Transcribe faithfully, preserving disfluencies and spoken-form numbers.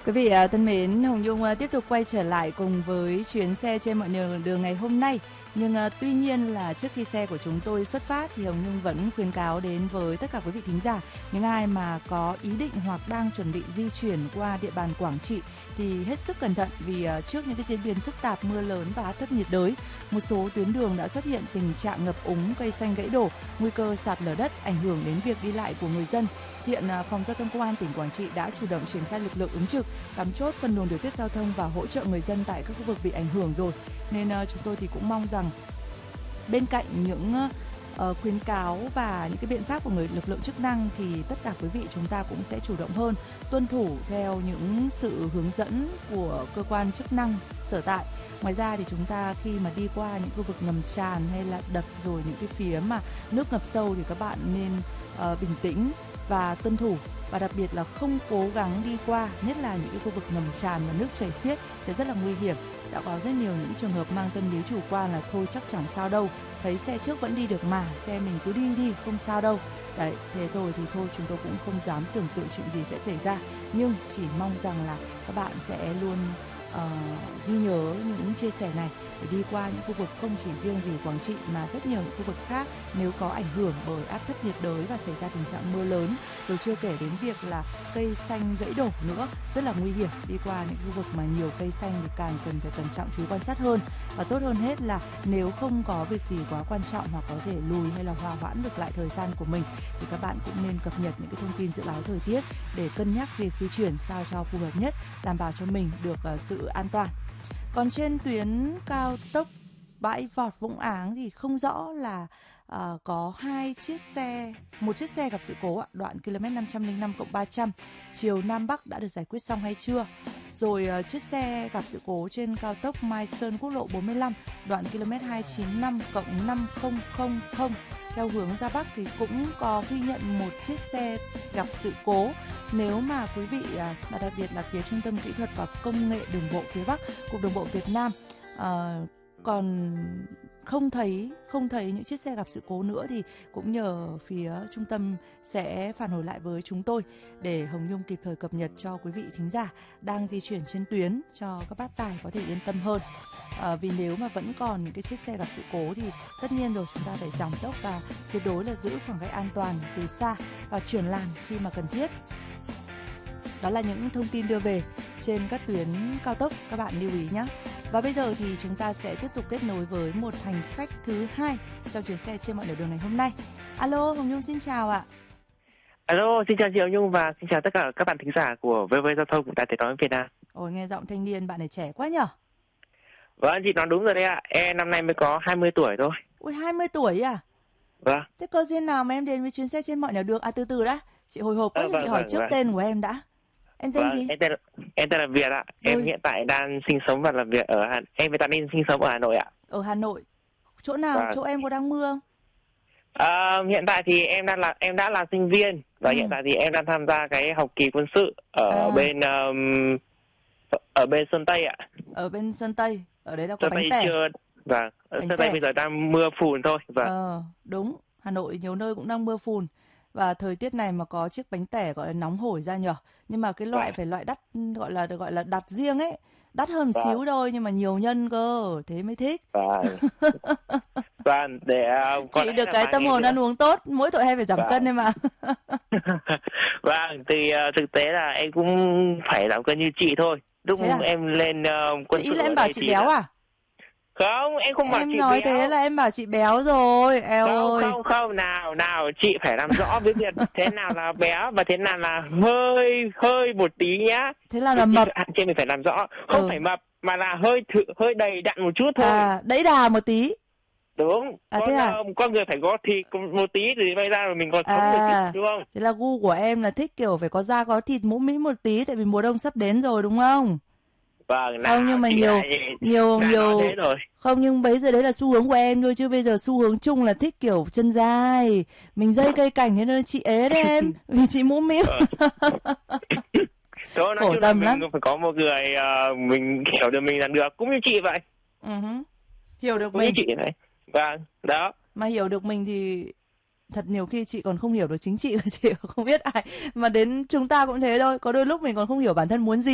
Quý vị à, thân mến, Hồng Nhung à, tiếp tục quay trở lại cùng với chuyến xe trên mọi nẻo đường ngày hôm nay. Nhưng à, tuy nhiên là trước khi xe của chúng tôi xuất phát thì Hồng Nhung vẫn khuyến cáo đến với tất cả quý vị thính giả, những ai mà có ý định hoặc đang chuẩn bị di chuyển qua địa bàn Quảng Trị thì hết sức cẩn thận, vì à, trước những cái diễn biến phức tạp mưa lớn và áp thấp nhiệt đới, một số tuyến đường đã xuất hiện tình trạng ngập úng, cây xanh gãy đổ, nguy cơ sạt lở đất ảnh hưởng đến việc đi lại của người dân. Hiện Phòng Giao thông Công an tỉnh Quảng Trị đã chủ động triển khai lực lượng ứng trực, cắm chốt phân luồng điều tiết giao thông và hỗ trợ người dân tại các khu vực bị ảnh hưởng rồi. Nên uh, chúng tôi thì cũng mong rằng bên cạnh những uh, khuyến cáo và những cái biện pháp của người lực lượng chức năng thì tất cả quý vị chúng ta cũng sẽ chủ động hơn, tuân thủ theo những sự hướng dẫn của cơ quan chức năng sở tại. Ngoài ra thì chúng ta khi mà đi qua những khu vực ngầm tràn hay là đập rồi những cái phía mà nước ngập sâu thì các bạn nên uh, bình tĩnh và tuân thủ, và đặc biệt là không cố gắng đi qua, nhất là những cái khu vực ngầm tràn và nước chảy xiết thì rất là nguy hiểm. Đã có rất nhiều những trường hợp mang tâm lý chủ quan là thôi chắc chẳng sao đâu, thấy xe trước vẫn đi được mà, xe mình cứ đi đi không sao đâu. Đấy, thế rồi thì thôi chúng tôi cũng không dám tưởng tượng chuyện gì sẽ xảy ra, nhưng chỉ mong rằng là các bạn sẽ luôn uh, ghi nhớ những chia sẻ này để đi qua những khu vực không chỉ riêng gì Quảng Trị mà rất nhiều những khu vực khác nếu có ảnh hưởng bởi áp thấp nhiệt đới và xảy ra tình trạng mưa lớn, rồi chưa kể đến việc là cây xanh gãy đổ nữa, rất là nguy hiểm. Đi qua những khu vực mà nhiều cây xanh thì càng cần phải cẩn trọng, chú ý quan sát hơn, và tốt hơn hết là nếu không có việc gì quá quan trọng hoặc có thể lùi hay là hòa hoãn được lại thời gian của mình thì các bạn cũng nên cập nhật những cái thông tin dự báo thời tiết để cân nhắc việc di chuyển sao cho phù hợp nhất, đảm bảo cho mình được uh, sự an toàn. Còn trên tuyến cao tốc Bãi Vọt Vũng Áng thì không rõ là uh, có hai chiếc xe, một chiếc xe gặp sự cố ạ, đoạn km năm trăm lẻ năm cộng ba trăm chiều Nam Bắc đã được giải quyết xong hay chưa? Rồi uh, chiếc xe gặp sự cố trên cao tốc Mai Sơn quốc lộ bốn mươi lăm đoạn km hai trăm chín mươi lăm cộng năm trăm theo hướng ra Bắc thì cũng có ghi nhận một chiếc xe gặp sự cố. Nếu mà quý vị và đặc biệt là phía Trung tâm Kỹ thuật và Công nghệ Đường bộ phía Bắc, Cục Đường bộ Việt Nam uh, còn không thấy không thấy những chiếc xe gặp sự cố nữa thì cũng nhờ phía trung tâm sẽ phản hồi lại với chúng tôi để Hồng Nhung kịp thời cập nhật cho quý vị thính giả đang di chuyển trên tuyến, cho các bác tài có thể yên tâm hơn. À, vì nếu mà vẫn còn những cái chiếc xe gặp sự cố thì tất nhiên rồi chúng ta phải giảm tốc và tuyệt đối là giữ khoảng cách an toàn từ xa và chuyển làn khi mà cần thiết. Đó là những thông tin đưa về trên các tuyến cao tốc, các bạn lưu ý nhé. Và bây giờ thì chúng ta sẽ tiếp tục kết nối với một hành khách thứ hai trong chuyến xe trên mọi nẻo đường ngày hôm nay. Alo, Hồng Nhung xin chào ạ. Alo, xin chào chị Hồng Nhung và xin chào tất cả các bạn thính giả của vê vê Giao thông của Đài Tiếng nói Việt Nam. Ôi, nghe giọng thanh niên bạn này trẻ quá nhở? Vâng, chị nói đúng rồi đấy ạ. Em năm nay mới có hai mươi tuổi thôi. Ui, hai mươi tuổi à? Vâng. Thế cơ duyên nào mà em đến với chuyến xe trên mọi nẻo đường? À, từ từ đã. Chị hồi hộp quá, à, cho vâng, chị hỏi vâng, trước vâng. tên của em đã. Em tên vâng, gì? Em tên là, em tên là Việt ạ. Rồi. Em hiện tại đang sinh sống và làm việc ở Hà Em hiện tại đang sinh sống ở Hà Nội ạ. Ở Hà Nội. Chỗ nào? Vâng. Chỗ em có đang mưa không? À, hiện tại thì em đang là em đã là sinh viên và ừ. hiện tại thì em đang tham gia cái học kỳ quân sự ở à. bên um, ở bên Sơn Tây ạ. Ở bên Sơn Tây, ở đấy là có Sơn bánh Tây tẻ. Chưa... Vâng, ở Sơn Tây bây giờ đang mưa phùn thôi. Vâng. Ờ, đúng. Hà Nội nhiều nơi cũng đang mưa phùn. Và thời tiết này mà có chiếc bánh tẻ gọi là nóng hổi ra nhở. Nhưng mà cái loại vâng. phải loại đắt, gọi là gọi là đặt riêng ấy, đắt hơn vâng. xíu thôi nhưng mà nhiều nhân cơ, thế mới thích. Vâng. Vâng, để uh, chị được cái tâm hồn ăn uống tốt, mỗi tội hay phải giảm vâng. cân em ạ. Vâng, thì uh, thực tế là em cũng phải giảm cân như chị thôi. Lúc à? em lên uh, quân ý sự là em bảo chị béo à? Không, em không bảo em chị nói béo. Thế là em bảo chị béo rồi, eo không, ơi. Không, không, nào, nào, chị phải làm rõ với việc thế nào là béo và thế nào là hơi, hơi một tí nhá. Thế là là mập. Chị mình phải làm rõ, không ừ. phải mập mà là hơi thử, hơi đầy đặn một chút thôi. À, đẫy đà một tí. Đúng, à, con, thế à? con người phải có thịt một tí thì bây ra rồi mình còn sống à, được chứ, đúng không? Thế là gu của em là thích kiểu phải có da có thịt mũm mĩm một tí, tại vì mùa đông sắp đến rồi đúng không? Vâng, nào, không nhưng mà nhiều lại, nhiều nhiều rồi. Không, nhưng bây giờ đấy là xu hướng của em thôi, chứ bây giờ xu hướng chung là thích kiểu chân dài, mình dây cây cảnh thế nên chị ế đấy em, vì chị mũm mĩm. Thôi, nói chung là mình lắm. Phải có một người uh, mình hiểu được mình là được, cũng như chị vậy. Uh-huh. Hiểu được cũng mình. Như chị này. Vâng, đó. Mà hiểu được mình thì thật nhiều khi chị còn không hiểu được chính chị, chị không biết ai. Mà đến chúng ta cũng thế thôi, có đôi lúc mình còn không hiểu bản thân muốn gì.